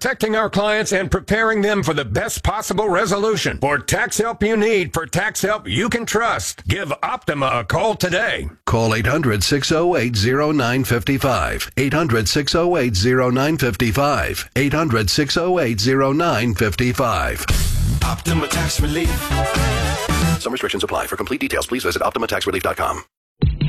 protecting our clients and preparing them for the best possible resolution. For tax help you need, for tax help you can trust, give Optima a call today. Call 800-608-0955. 800-608-0955. 800-608-0955. Optima Tax Relief. Some restrictions apply. For complete details, please visit OptimaTaxRelief.com.